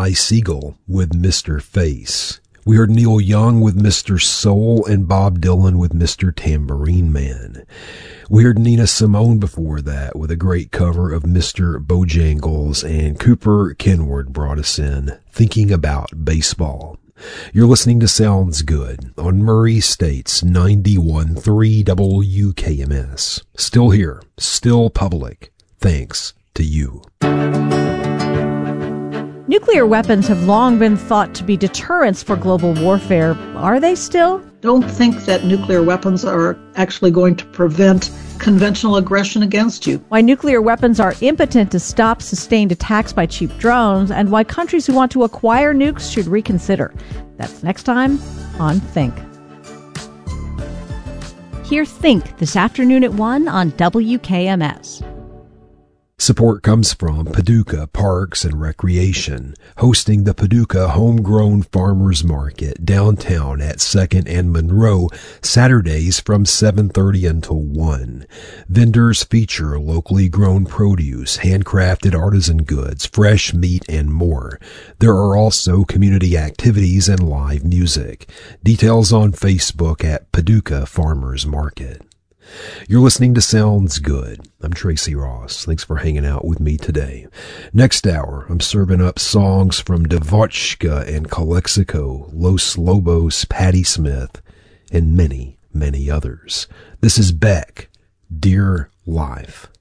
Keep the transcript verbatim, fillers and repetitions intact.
Ty Segall with Mister Face. We heard Neil Young with Mister Soul and Bob Dylan with Mister Tambourine Man. We heard Nina Simone before that with a great cover of Mister Bojangles, and Cooper Kenward brought us in Thinking About Baseball. You're listening to Sounds Good on Murray State's ninety-one point three W K M S. Still here, still public, thanks to you. Nuclear weapons have long been thought to be deterrents for global warfare. Are they still? Don't think that nuclear weapons are actually going to prevent conventional aggression against you. Why nuclear weapons are impotent to stop sustained attacks by cheap drones, and why countries who want to acquire nukes should reconsider. That's next time on Think. Hear Think this afternoon at one on W K M S. Support comes from Paducah Parks and Recreation, hosting the Paducah Homegrown Farmers Market downtown at second and Monroe, Saturdays from seven thirty until one. Vendors feature locally grown produce, handcrafted artisan goods, fresh meat, and more. There are also community activities and live music. Details on Facebook at Paducah Farmers Market. You're listening to Sounds Good. I'm Tracy Ross. Thanks for hanging out with me today. Next hour, I'm serving up songs from Devotchka and Calexico, Los Lobos, Patti Smith, and many, many others. This is Beck, Dear Life.